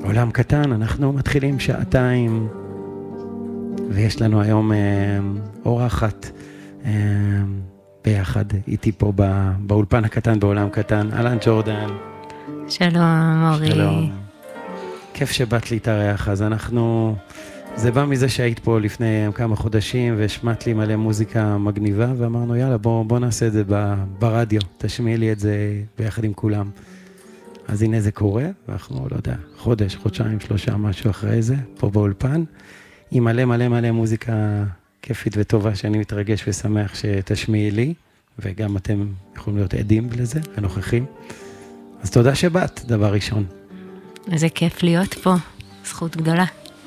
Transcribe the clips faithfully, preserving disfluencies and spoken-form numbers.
עולם קטן, אנחנו מתחילים שעתיים, ויש לנו היום אה, אורחת אה, ביחד איתי פה בא, באולפן הקטן, בעולם קטן. אלן ג'ורדן. שלום, אורי. שלום. כיף שבאת להתארח, אז אנחנו... זה בא מזה שהיית פה לפני כמה חודשים, והשמעת לי מלא מוזיקה מגניבה, ואמרנו, יאללה, בוא, בוא נעשה את זה ב, ברדיו, תשמיע לי את זה ביחד עם כולם. אז הנה זה קורה, ואנחנו, לא יודע, חודש, חודשיים, שלושה, משהו אחרי זה, פה באולפן, עם מלא מלא מלא מוזיקה כיפית וטובה, שאני מתרגש ושמח שתשמיעי לי, וגם אתם יכולים להיות עדים לזה, ונוכחים. אז תודה שבאת, דבר ראשון. איזה כיף להיות פה, זכות גדולה.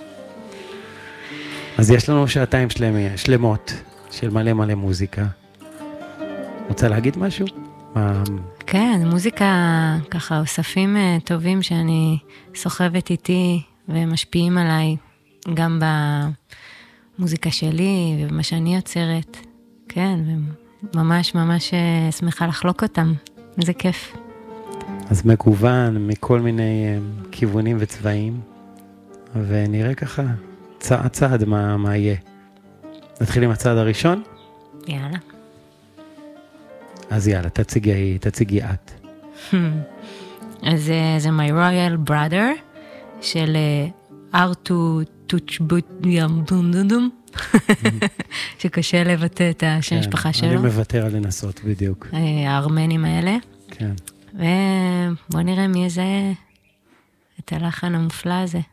אז יש לנו שעתיים שלמי, שלמות של מלא מלא מוזיקה. רוצה להגיד משהו? מה... כן, מוזיקה, ככה, אוספים טובים שאני סוחבת איתי ומשפיעים עליי, גם במוזיקה שלי ובמה שאני יוצרת. כן, וממש ממש שמחה לחלוק אותם. איזה כיף. אז מגוון מכל מיני כיוונים וצבעים, ונראה ככה צעד צעד מה, מה יהיה. נתחיל עם הצעד הראשון? יאללה. אז יאללה, תציגי, תציגי את. אז זה my royal brother של ארטו טוצ'בוטיאם דונדונדום, שקשה לבטא את השם המשפחה שלו. אני מוותר על לנסות בדיוק. הארמנים האלה. כן. ובוא נראה מי יזהה את הלחן המופלא הזה.